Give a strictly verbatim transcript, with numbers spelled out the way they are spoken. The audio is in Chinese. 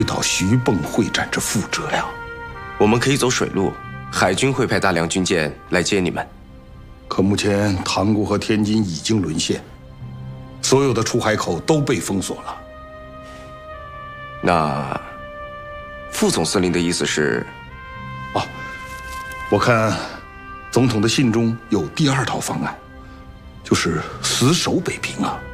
到徐蚌会战之覆辙呀。 我们可以走水路，海军会派大量军舰来接你们。 可目前塘沽和天津已经沦陷，所有的出海口都被封锁了。 那副总司令的意思是？ 啊，我看总统的信中有第二套方案，就是死守北平啊。